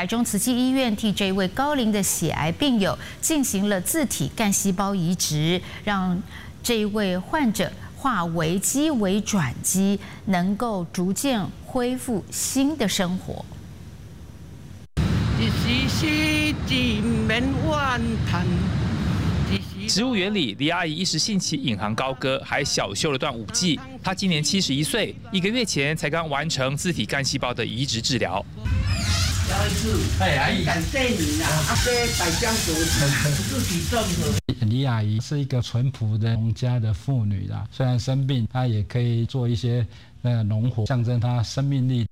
台中慈济医院替这位高龄的血癌病友进行了自体干细胞移植，让这一位患者化危机为转机，能够逐渐恢复新的生活。 植物园里，李阿姨一时兴起引吭高歌，还小秀了段舞技。她今年71岁，1个月前才刚完成自体干细胞的移植治疗。 阿姨，感谢你啦！阿伯百江族自己种的。 李阿姨是一个淳朴的农家的妇女啦，虽然生病，她也可以做一些农活，象征她生命力。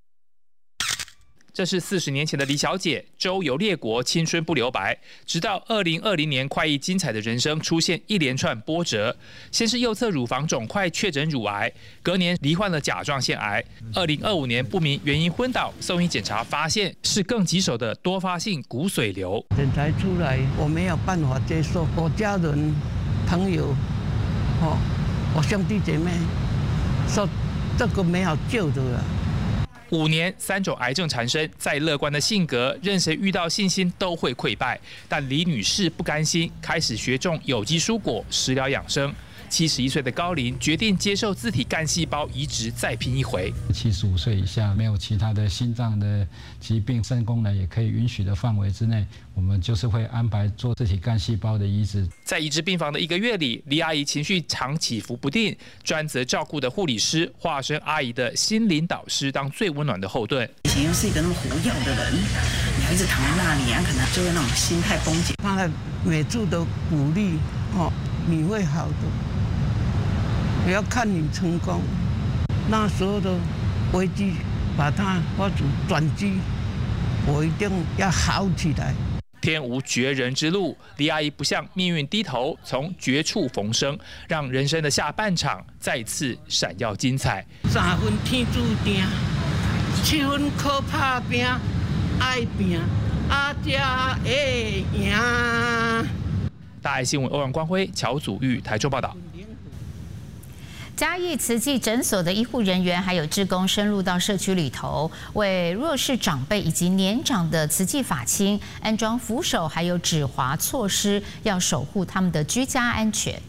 这是40年前的李小姐，周游列国，青春不留白。直到2020年，快意精彩的人生出现一连串波折。先是右侧乳房肿块确诊乳癌，隔年罹患了甲状腺癌。2025年不明原因昏倒，送医检查发现是更棘手的多发性骨髓瘤。 检查出来，我没有办法接受，我家人、朋友，我兄弟姐妹说这个没有救的了。 5年3种癌症缠身，再乐观的性格，任谁遇到信心都会溃败。但李女士不甘心，开始学种有机蔬果，食疗养生。71岁的高龄决定接受自体干细胞移植，再拼一回。 75岁以下没有其他的心脏的疾病，肾功能也可以允许的范围之内，我们就是会安排做自体干细胞的移植。 在移植病房的1个月里，李阿姨情绪常起伏不定，专责照顾的护理师化身阿姨的心灵导师，当最温暖的后盾。 以前又是一个那么活跃的人，你要一直躺在那里，可能就会那种心态崩解。 他的每次都鼓励，你会好的。我要看你成功，那时候的危机，把它化成转机，我一定要好起来。 天无绝人之路，李阿姨不向命运低头，从绝处逢生，让人生的下半场再次闪耀精彩。 3分天注定，7分靠打拼，爱拼，阿才会赢。 大爱新闻欧阳光辉、乔祖玉台中报道。 嘉义慈济诊所的医护人员还有志工深入到社区里头，为弱势长辈以及年长的慈济法亲安装扶手，还有止滑措施，要守护他们的居家安全。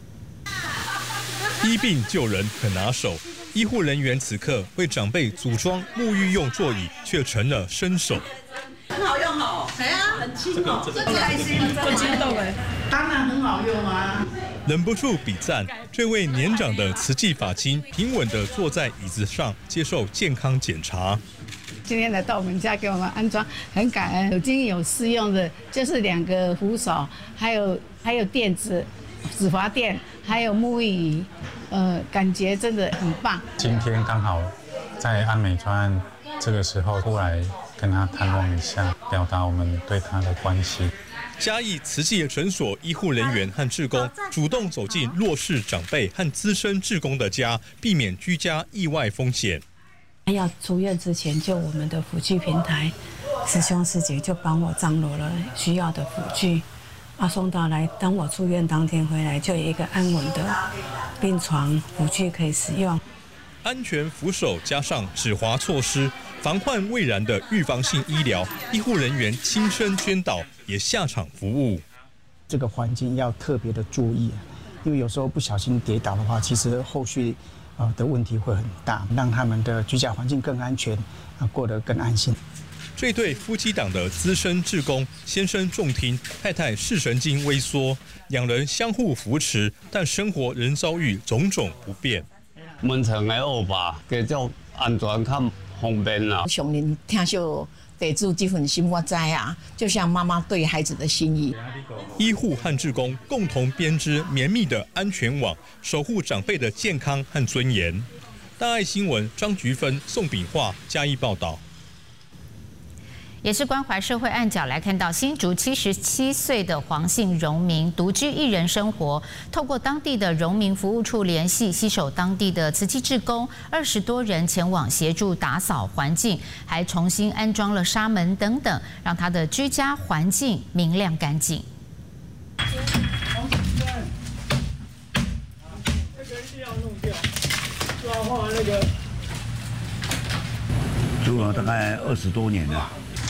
医病救人很拿手，医护人员此刻为长辈组装沐浴用座椅，却成了身手。 很好用哦，很轻哦，这个开心， 很激动哎，当然很好用啊。 忍不住比赞，这位年长的慈济法亲平稳地坐在椅子上接受健康检查。 今天来到我们家给我们安装，很感恩。已经有试用的，就是2个扶手，还有垫子、止滑垫，还有沐浴仪，感觉真的很棒。 今天刚好在安美专案这个时候过来跟他探望一下，表达我们对他的关心。 嘉义慈济诊所医护人员和志工主动走进弱势长辈和资深志工的家，避免居家意外风险。 要出院之前，就我们的辅具平台，师兄师姐就帮我张罗了需要的辅具，送到来。当我出院当天回来，就有一个安稳的病床辅具可以使用。 安全扶手加上止滑措施，防患未然的预防性医疗，医护人员亲身宣导，也下场服务。 这个环境要特别的注意，因为有时候不小心跌倒的话，其实后续的问题会很大，让他们的居家环境更安全，过得更安心。 这对夫妻档的资深志工，先生重听，太太视神经微缩，两人相互扶持，但生活仍遭遇种种不便。 门窗的恶吧，继续安全较方便啦。 上人听受地主这份心，我知啊，就像妈妈对孩子的心意。 医护和志工共同编织绵密的安全网，守护长辈的健康和尊严。大爱新闻张菊芬、宋炳化嘉义报道。 也是关怀社会案角来看到，新竹77岁的黄姓荣民独居一人生活，透过当地的荣民服务处联系，携手当地的慈济志工20多人前往协助打扫环境，还重新安装了纱门等等，让他的居家环境明亮干净。 住了大概20多年了。